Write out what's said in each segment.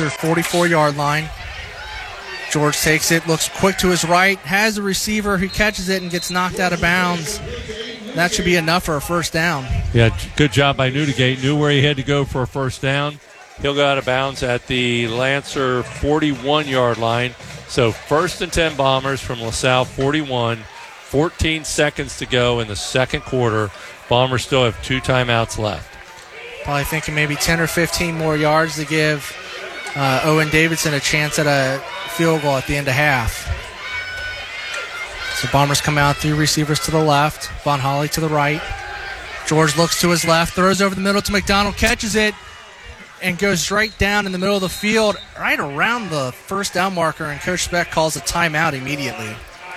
Lancer 44-yard line. George takes it, looks quick to his right, has a receiver who catches it and gets knocked out of bounds. That should be enough for a first down. Yeah, good job by Newdigate. Knew where he had to go for a first down. He'll go out of bounds at the Lancer 41-yard line. So 1st and 10 Bombers from LaSalle 41. 14 seconds to go in the second quarter. Bombers still have 2 timeouts left. Probably thinking maybe 10 or 15 more yards to give Owen Davidson a chance at a field goal at the end of half. So Bombers come out, 3 receivers to the left, Von Holly to the right. George looks to his left, throws over the middle to McDonald, catches it, and goes right down in the middle of the field, right around the first down marker, and Coach Speck calls a timeout immediately.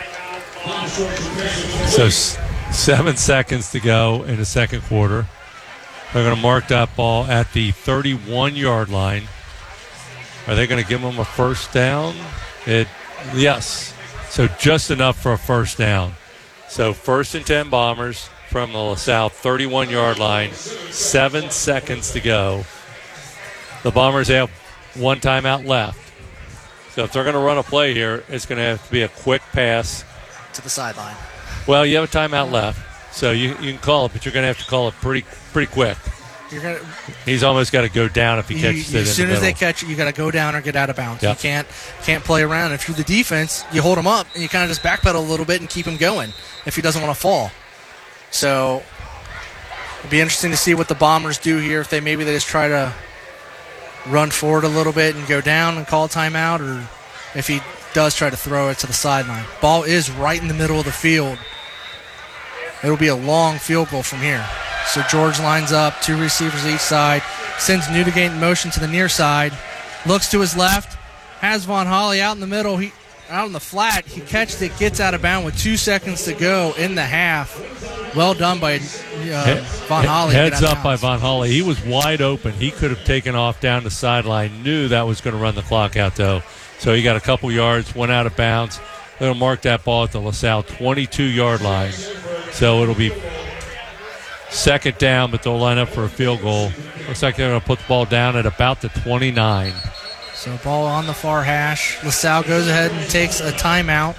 So 7 seconds to go in the second quarter. They're going to mark that ball at the 31-yard line. Are they going to give them a first down? Yes. So just enough for a first down. So 1st and 10 Bombers from the LaSalle 31-yard line. 7 seconds to go. The Bombers have 1 timeout left. So if they're going to run a play here, it's going to have to be a quick pass. To the sideline. Well, you have a timeout left, so you can call it, but you're going to have to call it pretty quick. He's almost got to go down if he catches it. As soon as they catch it, you got to go down or get out of bounds. Yep. You can't play around. If you're the defense, you hold him up and you kind of just backpedal a little bit and keep him going if he doesn't want to fall. So it'll be interesting to see what the Bombers do here. If they just try to run forward a little bit and go down and call a timeout, or if he does try to throw it to the sideline. Ball is right in the middle of the field. It'll be a long field goal from here. So George lines up, 2 receivers each side, sends Newdigate in motion to the near side, looks to his left, has Von Holly out in the middle, out on the flat. He catches it, gets out of bounds with 2 seconds to go in the half. Well done by Von Holly. Heads up by Von Holly. He was wide open. He could have taken off down the sideline. Knew that was going to run the clock out, though. So he got a couple yards, went out of bounds. They'll mark that ball at the LaSalle 22-yard line. So it'll be second down, but they'll line up for a field goal. Looks like they're going to put the ball down at about the 29. So ball on the far hash. LaSalle goes ahead and takes a timeout.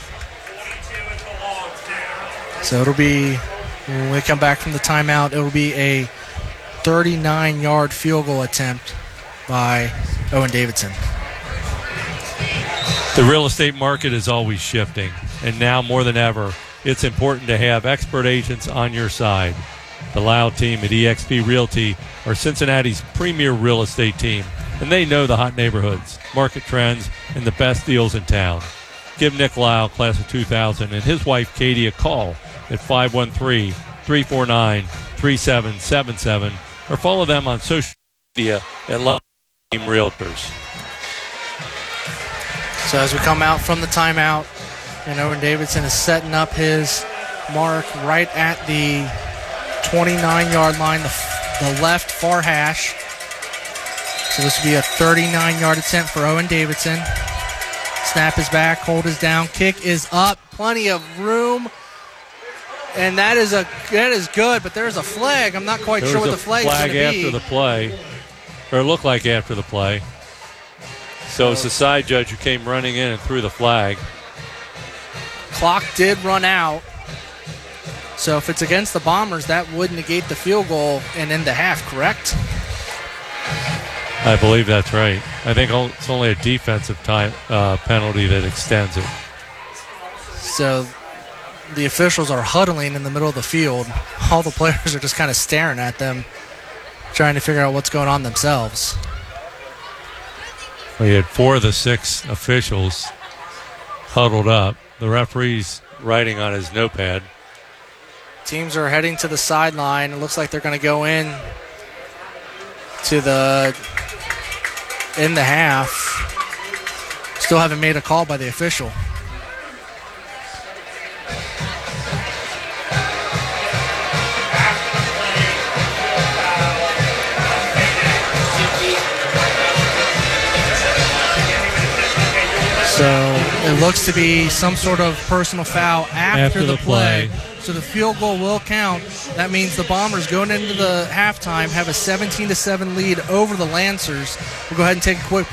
So it'll be, when we come back from the timeout, it'll be a 39-yard field goal attempt by Owen Davidson. The real estate market is always shifting, and now more than ever, it's important to have expert agents on your side. The Lyle team at eXp Realty are Cincinnati's premier real estate team, and they know the hot neighborhoods, market trends, and the best deals in town. Give Nick Lyle, class of 2000, and his wife Katie a call at 513-349-3777, or follow them on social media at Lyle Team Realtors. So as we come out from the timeout, and Owen Davidson is setting up his mark right at the 29-yard line, the left far hash. So this will be a 39-yard attempt for Owen Davidson. Snap is back, hold is down, kick is up, plenty of room. And that is good, but there's a flag. I'm not quite sure what the flag is going to be. After the play, or it looked like after the play. So it's the side judge who came running in and threw the flag. Clock did run out. So if it's against the Bombers, that would negate the field goal and end the half, correct? I believe that's right. I think it's only a defensive penalty that extends it. So the officials are huddling in the middle of the field. All the players are just kind of staring at them, trying to figure out what's going on themselves. We had 4 of the 6 officials huddled up. The referee's writing on his notepad. Teams are heading to the sideline. It looks like they're going to go in the half. Still haven't made a call by the official. So it looks to be some sort of personal foul after the play. So the field goal will count. That means the Bombers going into the halftime have a 17-7 lead over the Lancers. We'll go ahead and take a quick break.